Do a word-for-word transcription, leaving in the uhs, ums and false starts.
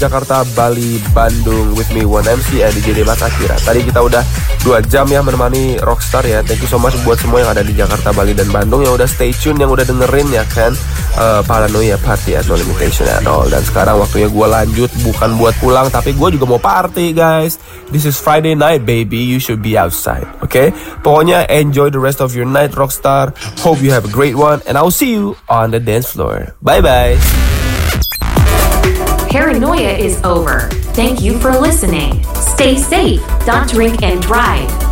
Jakarta, Bali, Bandung with me One M C and D J Mas Akira. Tadi kita udah dua jam ya menemani Rockstar ya. Thank you so much buat semua yang ada di Jakarta, Bali, dan Bandung yang udah stay tune, yang udah dengerin ya kan uh, Paranoia Party at No Limitation and all. Dan sekarang waktunya gue lanjut, bukan buat pulang tapi gue juga mau party guys. This is Friday night baby, you should be outside. Oke, okay? Pokoknya enjoy the rest of your night Rockstar. Hope you have a great one and I'll see you on the dance floor. Bye bye. Paranoia is over. Thank you for listening. Stay safe, don't drink and drive.